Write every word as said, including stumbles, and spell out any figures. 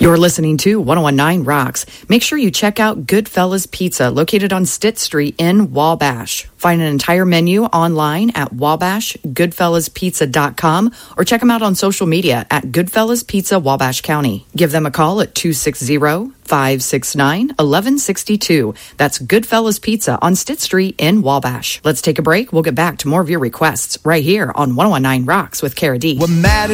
You're listening to ten nineteen Rocks. Make sure you check out Goodfellas Pizza, located on Stitt Street in Wabash. Find an entire menu online at wabash goodfellas pizza dot com or check them out on social media at Goodfellas Pizza Wabash County. Give them a call at two six zero, five six nine, one one six two. That's Goodfellas Pizza on Stitt Street in Wabash. Let's take a break. We'll get back to more of your requests right here on ten nineteen Rocks with Cara D.